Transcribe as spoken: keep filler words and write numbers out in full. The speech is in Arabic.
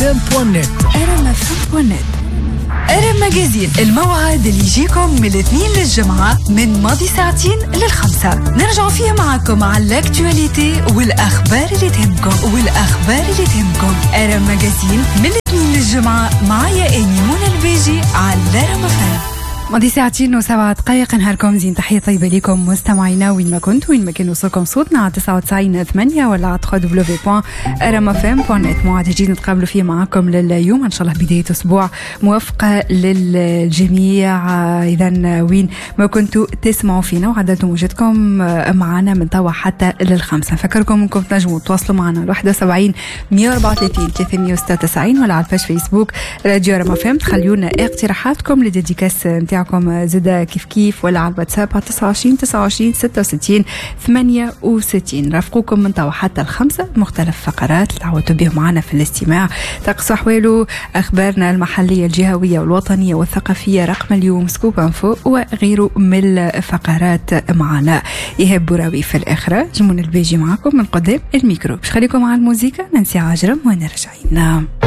ام بوان نت. ارم اف ام بوان نت. ارم ماجازين، الموعد اللي يجيكم من الاثنين للجمعة من ماضي ساعتين للخمسة. نرجع فيه معكم على الاكتواليتي والاخبار اللي تهمكم والاخبار اللي تهمكم. ارم ماجازين من الاثنين للجمعة معايا اني منى البيجي على ارم اف ام. ماضي ساعتين وسبعة دقائق. نهاركم زين، تحية طيبة لكم مستمعينا وين ما كنتوا، وين ما كان وصلكم صوتنا على تسعة وتسعين ثمانية ولا على دبليو دبليو دبليو بوان ارم اف ام بوان نت. موعد جديد نتقابلوا فيه معكم لليوم ان شاء الله، بداية اسبوع موفقة للجميع. اذا وين ما كنتوا تسمعوا فينا وعدلتم وجودكم معنا من توا حتى للخمسة. نفكركم انكم تنجموا تواصلوا معنا على واحد وسبعين مية وأربعة وثلاثين ثلاثمية وستة وتسعين ولا على الباج فيسبوك راديو ارم اف ام. تخليونا اقتراحاتكم لديديكاس نتاعكم زدا كيف كيف ولا على الواتساب على تسعة وعشرين تسعة وعشرين ستة وستين ثمانية وستين. رافقوكم من توا حتى الخمسة، مختلف فقرات اللي تعودوا بهم معنا في الاستماع. طقس أحواله، أخبارنا المحلية الجهوية والوطنية والثقافية، رقم اليوم، سكوب انفو وغيره من الفقرات معنا. إيهاب بوراوي في الإخراج، منى البيجي معكم من قدام الميكرو. باش خليكم مع الموسيقى، ننسي عجرم ونرجعين.